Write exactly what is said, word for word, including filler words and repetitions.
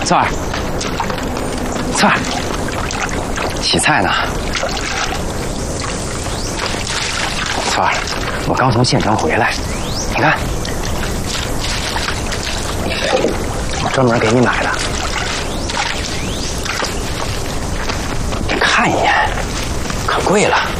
翠儿，翠儿，洗菜呢？翠儿，我刚从县城回来，你看，我专门给你买的。你看一眼，可贵了。